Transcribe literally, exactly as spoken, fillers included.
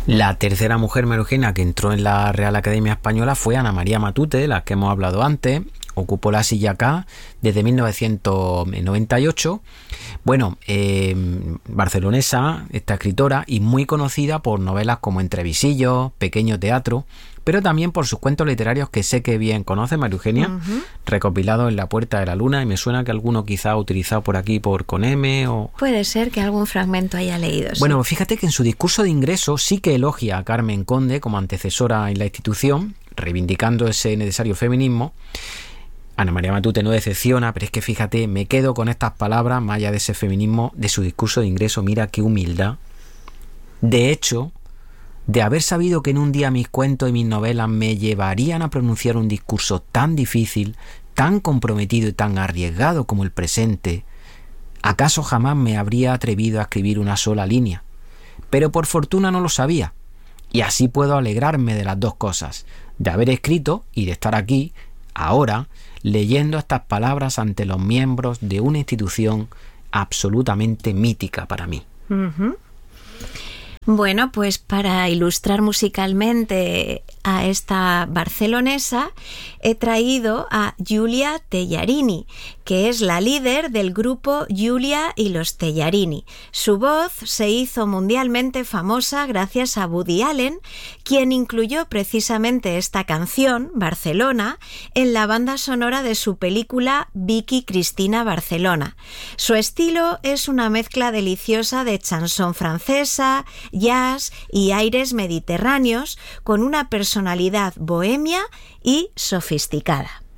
La tercera mujer, María Eugenia, que entró en la Real Academia Española fue Ana María Matute, de la que hemos hablado antes. Ocupó la silla acá desde mil novecientos noventa y ocho. Bueno, eh, barcelonesa, esta escritora, y muy conocida por novelas como Entre visillos, Pequeño teatro, pero también por sus cuentos literarios que sé que bien conoce María Eugenia, uh-huh. recopilados en La Puerta de la Luna, y me suena que alguno quizá ha utilizado por aquí por con M o... Puede ser que algún fragmento haya leído. Bueno, sí. Fíjate que en su discurso de ingreso sí que elogia a Carmen Conde como antecesora en la institución, reivindicando ese necesario feminismo. Ana María Matute no decepciona, pero es que fíjate, me quedo con estas palabras, más allá de ese feminismo, de su discurso de ingreso. Mira qué humildad. De hecho, de haber sabido que en un día mis cuentos y mis novelas me llevarían a pronunciar un discurso tan difícil, tan comprometido y tan arriesgado como el presente, ¿acaso jamás me habría atrevido a escribir una sola línea? Pero por fortuna no lo sabía, y así puedo alegrarme de las dos cosas, de haber escrito y de estar aquí, ahora, leyendo estas palabras ante los miembros de una institución absolutamente mítica para mí. Uh-huh. Bueno, pues para ilustrar musicalmente a esta barcelonesa he traído a Giulia Tellarini, que es la líder del grupo Giulia y los Tellarini. Su voz se hizo mundialmente famosa gracias a Woody Allen, quien incluyó precisamente esta canción, Barcelona, en la banda sonora de su película Vicky Cristina Barcelona. Su estilo es una mezcla deliciosa de chanson francesa, jazz y aires mediterráneos, con una personalidad bohemia y sofisticada.